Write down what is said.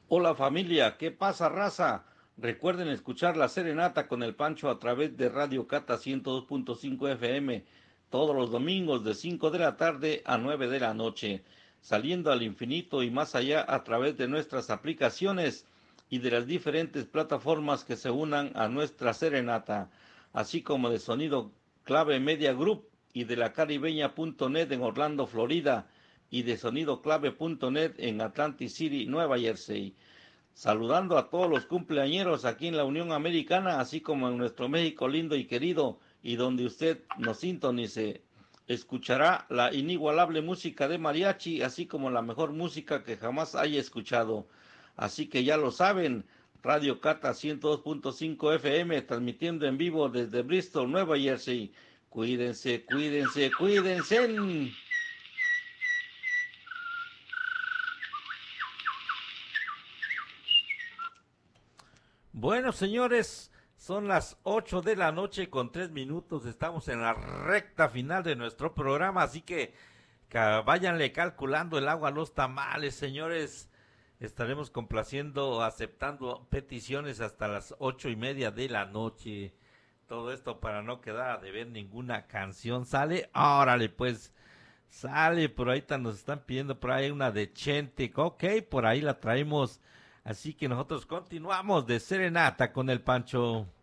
Hola familia, ¿qué pasa raza? Recuerden escuchar la serenata con el Pancho a través de Radio Cata 102.5 FM todos los domingos de 5 de la tarde a 9 de la noche, saliendo al infinito y más allá a través de nuestras aplicaciones y de las diferentes plataformas que se unan a nuestra serenata, así como de Sonido Clave Media Group y de la caribeña.net en Orlando, Florida, y de sonidoclave.net en Atlantic City, Nueva Jersey. Saludando a todos los cumpleañeros aquí en la Unión Americana, así como en nuestro México lindo y querido, y donde usted nos sintonice. Escuchará la inigualable música de mariachi, así como la mejor música que jamás haya escuchado. Así que ya lo saben, Radio Cata 102.5 FM, transmitiendo en vivo desde Bristol, Nueva Jersey. Cuídense, cuídense, cuídense. Bueno, señores, son las 8 de la noche con 3 minutos. Estamos en la recta final de nuestro programa, así que váyanle calculando el agua a los tamales, señores. Estaremos complaciendo, aceptando peticiones hasta las 8:30 de la noche. Todo esto para no quedar a deber ninguna canción. ¿Sale? Órale, pues. Sale, por ahí nos están pidiendo por ahí una de Chente. Ok, por ahí la traemos. Así que nosotros continuamos de serenata con el Pancho.